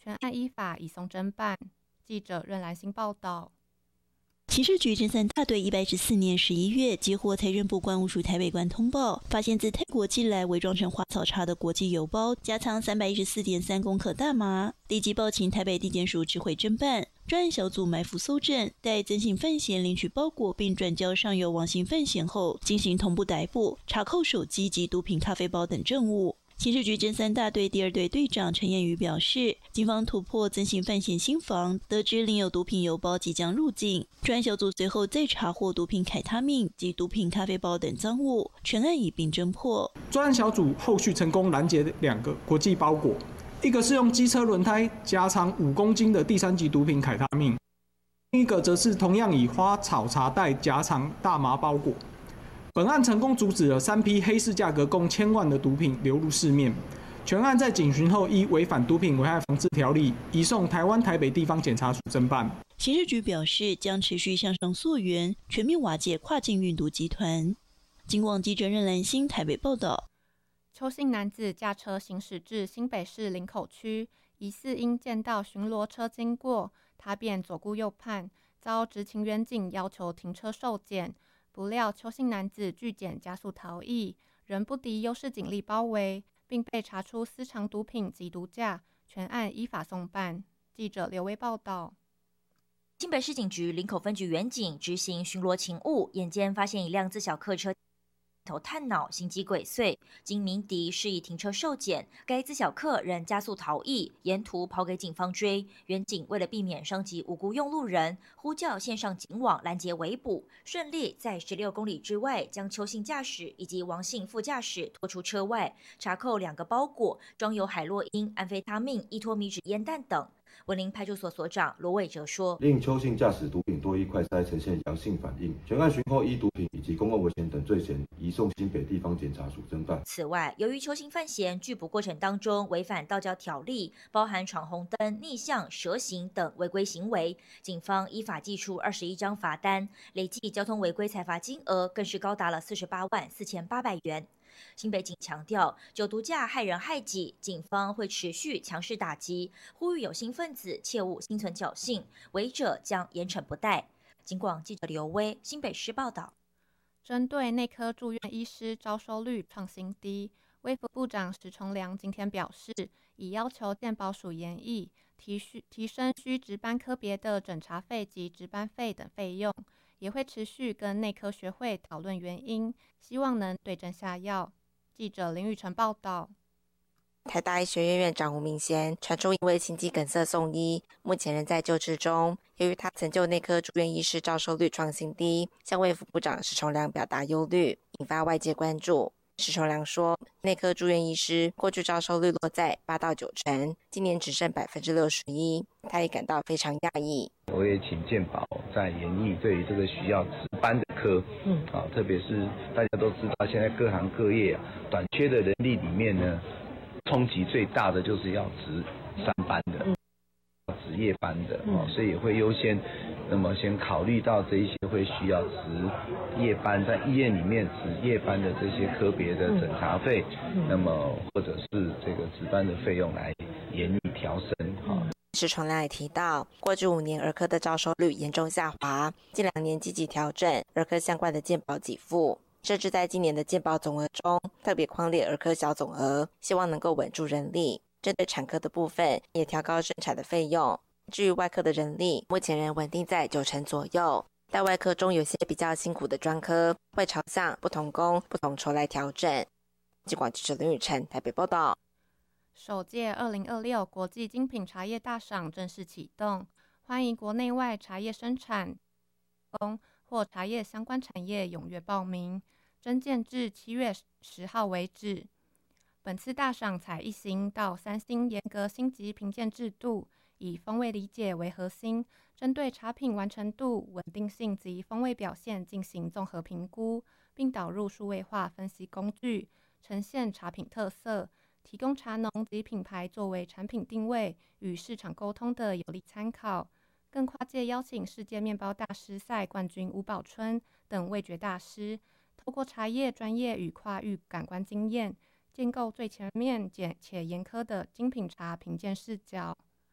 全案依法移送侦办。记者任兰心报道。 刑事局侦三大队114年11月接获财政部关务署台北关通报，发现自泰国寄来伪装成花草茶的国际邮包，夹藏314.3公克大麻，立即报请台北地检署指挥侦办。专案小组埋伏搜证，待曾姓犯嫌领取包裹并转交上游王姓犯嫌后，进行同步逮捕，查扣手机及毒品咖啡包等证物。刑事局侦三大队第2队队长陈彦宇表示，警方突破曾姓犯嫌新房，得知另有毒品邮包即将入境。专案小组随后再查获毒品凯他命及毒品咖啡包等赃物，全案已并侦破。 专案小组后续成功拦截2个国际包裹，一个是用机车轮胎夹藏5公斤的第3级毒品凯他命，另一个则是同样以花草茶袋夹藏大麻包裹。本案成功阻止了3批黑市价格共1000万的毒品流入市面。全案在警询后，依违反毒品危害防治条例，移送台湾台北地方检察署侦办。 刑事局表示，将持续向上溯源，全面瓦解跨境运毒集团。警广记者任兰心台北报道。 邱姓男子驾车行驶至新北市林口区，疑似因见到巡逻车经过，他便左顾右盼，遭执勤员警要求停车受检。不料邱姓男子拒检加速逃逸，仍不敌优势警力包围，并被查出私藏毒品及毒驾，全案依法送办。记者刘威报道。 新北市警局林口分局员警执行巡逻勤务，眼尖发现一辆自小客车头探脑，行迹鬼祟，经鸣笛示意停车受检，该自小客仍加速逃逸，沿途跑给警方追。员警为了避免伤及无辜用路人，呼叫线上警网拦截围捕，顺利在16公里之外将邱姓驾驶以及王姓副驾驶拖出车外，查扣2个包裹，装有海洛因、安非他命、依托米脂烟弹等。文林派出所所长罗伟哲说：“ 令邱姓驾驶毒品多一快筛呈现阳性反应，全案寻获依毒品以及公共危险等罪嫌，移送新北地方检察署侦办。” 此外，由于邱姓犯嫌拒捕过程当中违反道交条例，包含闯红灯、逆向、蛇行等违规行为，警方依法寄出21张罚单，累计交通违规裁罚金额更是高达了48万4800元。新北警强调，酒毒驾害人害己，警方会持续强势打击，呼吁有心分子切勿心存侥幸，违者将严惩不贷。警广记者刘威新北市报道。 针对内科住院医师招收率创新低，卫福部长石崇良今天表示，已要求健保署研议提升需值班科别的诊查费及值班费等费用，也会持续跟内科学会讨论原因，希望能对症下药。记者林宇辰报道。 台大医学院院长吴明贤传出因为心肌梗塞送医，目前仍在救治中。由于他曾就内科住院医师招收率创新低，向卫福部长石崇良表达忧虑，引发外界关注。石崇良说，内科住院医师过去招收率落在8到9成，今年只剩61%，他也感到非常讶异。 我也请健保在研议对于这个需要值班的科，特别是大家都知道现在各行各业短缺的人力里面呢，冲击最大的就是要值3班的，值夜班的，所以也会优先，那么先考虑到这一些会需要值夜班，在医院里面值夜班的这些科别的诊查费，那么或者是这个值班的费用来研议调升。 石崇良也提到，过去5年儿科的招收率严重下滑，近2年积极调整儿科相关的健保给付，甚至在今年的健保总额中特别匡列儿科小总额，希望能够稳住人力。针对产科的部分，也调高生产的费用。至于外科的人力，目前仍稳定在9成左右。但外科中有些比较辛苦的专科，会朝向不同工不同酬来调整。记广记者林宇辰台北报道。 首届2026国际精品茶叶大赏正式启动，欢迎国内外茶叶生产工或茶叶相关产业踊跃报名，征件至7月10号为止。本次大赏采1星到3星严格星级评鉴制度，以风味理解为核心，针对茶品完成度、稳定性及风味表现进行综合评估，并导入数位化分析工具，呈现茶品特色，提供茶农及品牌作为产品定位与市场沟通的有力参考。更跨界邀请世界面包大师赛冠军吴宝春等味觉大师，透过茶叶专业与跨域感官经验，建构最全面且严苛的精品茶评鉴视角。